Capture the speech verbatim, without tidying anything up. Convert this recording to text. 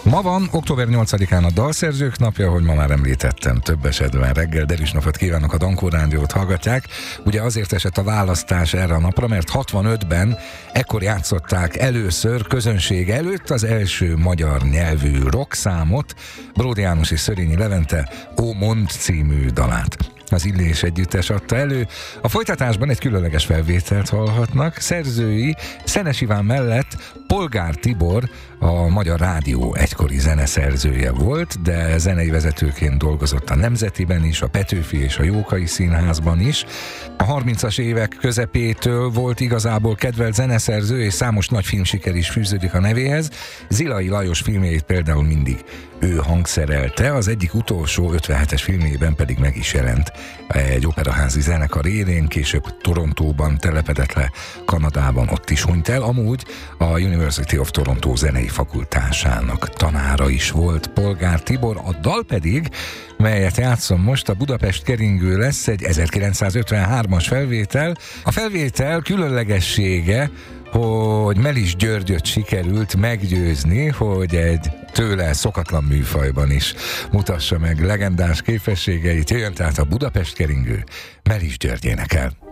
Ma van október nyolcadikán a Dalszerzők napja, ahogy ma már említettem, több esetben reggel, de is napot kívánok, a Dankó Rádiót hallgatják. Ugye azért esett a választás erre a napra, mert hatvanötben ekkor játszották először közönség előtt az első magyar nyelvű rockszámot, Bródi János és Szörényi Levente Ó Mond című dalát. Az Illés együttes adta elő. A folytatásban egy különleges felvételt hallhatnak. Szerzői Szenes Iván mellett Polgár Tibor, a Magyar Rádió egykori zeneszerzője volt, de zenei vezetőként dolgozott a Nemzetiben is, a Petőfi és a Jókai Színházban is. A harmincas évek közepétől volt igazából kedvelt zeneszerző, és számos nagy filmsiker is fűződik a nevéhez. Zilai Lajos filmjeit például mindig ő hangszerelte, az egyik utolsó ötvenhetes filmjében pedig meg is jelent egy operaházi zenekar élén, később Torontóban telepedett le, Kanadában, ott is hunyt el. Amúgy a University of Toronto zenei fakultásának tanára is volt Polgár Tibor, a dal pedig, melyet játszom most, a Budapest keringő lesz, egy ezerkilencszázötvenhármas felvétel. A felvétel különlegessége, hogy Melis Györgyöt sikerült meggyőzni, hogy egy tőle szokatlan műfajban is mutassa meg legendás képességeit. Jöjjön tehát a Budapest keringő, Melis György énekel.